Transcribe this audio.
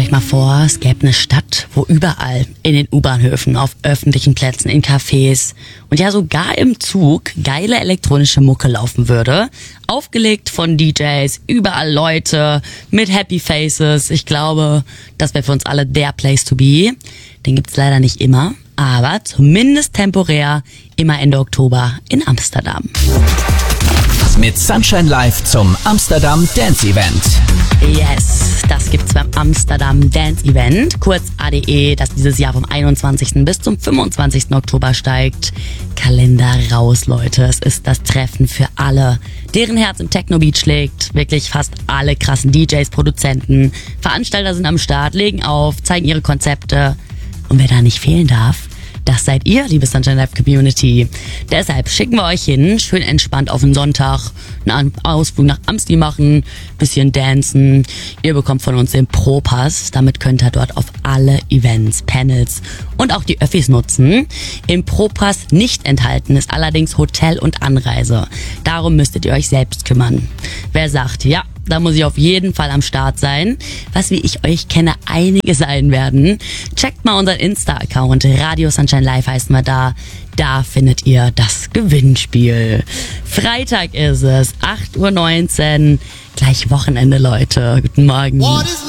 euch mal vor, es gäbe eine Stadt, wo überall in den U-Bahnhöfen, auf öffentlichen Plätzen, in Cafés und ja sogar im Zug geile elektronische Mucke laufen würde. Aufgelegt von DJs, überall Leute mit Happy Faces. Ich glaube, das wäre für uns alle der Place to be. Den gibt's leider nicht immer, aber zumindest temporär immer Ende Oktober in Amsterdam. Mit Sunshine Live zum Amsterdam Dance Event. Yes, das gibt's beim Amsterdam Dance Event, kurz ADE, das dieses Jahr vom 21. bis zum 25. Oktober steigt. Kalender raus, Leute. Es ist das Treffen für alle, deren Herz im Techno-Beat schlägt. Wirklich fast alle krassen DJs, Produzenten, Veranstalter sind am Start, legen auf, zeigen ihre Konzepte. Und wer da nicht fehlen darf, das seid ihr, liebe Sunshine Live Community. Deshalb schicken wir euch hin, schön entspannt auf den Sonntag, einen Ausflug nach Amsti machen, bisschen dancen. Ihr bekommt von uns den Pro-Pass, damit könnt ihr dort auf alle Events, Panels und auch die Öffis nutzen. Im Pro-Pass nicht enthalten ist allerdings Hotel und Anreise. Darum müsstet ihr euch selbst kümmern. Wer sagt, ja, da muss ich auf jeden Fall am Start sein, was, wie ich euch kenne, einige sein werden. Checkt mal unseren Insta-Account, Radio Sunshine Live heißen wir da. Da findet ihr das Gewinnspiel. Freitag ist es, 8:19 Uhr, gleich Wochenende, Leute. Guten Morgen.